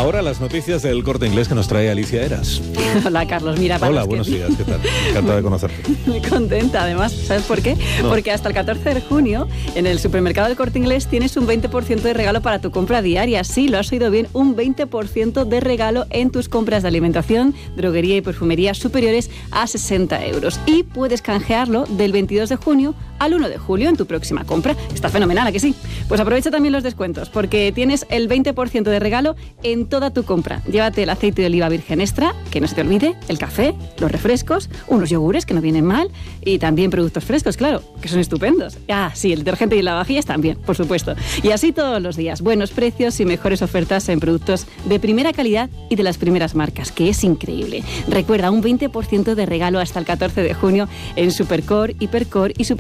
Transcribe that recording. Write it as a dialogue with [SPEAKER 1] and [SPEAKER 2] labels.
[SPEAKER 1] Ahora las noticias del Corte Inglés que nos trae Alicia Eras.
[SPEAKER 2] Hola, Carlos. Mira,
[SPEAKER 1] hola, buenos días, ¿qué tal? Encantada de conocerte.
[SPEAKER 2] Muy contenta, además. ¿Sabes por qué? No. Porque hasta el 14 de junio, en el supermercado del Corte Inglés, tienes un 20% de regalo para tu compra diaria. Sí, lo has oído bien, un 20% de regalo en tus compras de alimentación, droguería y perfumería superiores a 60 euros. Y puedes canjearlo del 22 de junio al 1 de julio en tu próxima compra. Está fenomenal, ¿a que sí? Pues aprovecha también los descuentos, porque tienes el 20% de regalo en toda tu compra. Llévate el aceite de oliva virgen extra, que no se te olvide, el café, los refrescos, unos yogures que no vienen mal y también productos frescos, claro, que son estupendos. Ah, sí, el detergente y el lavavajillas también, por supuesto. Y así todos los días. Buenos precios y mejores ofertas en productos de primera calidad y de las primeras marcas, que es increíble. Recuerda, un 20% de regalo hasta el 14 de junio en Supercore, Hipercore y Super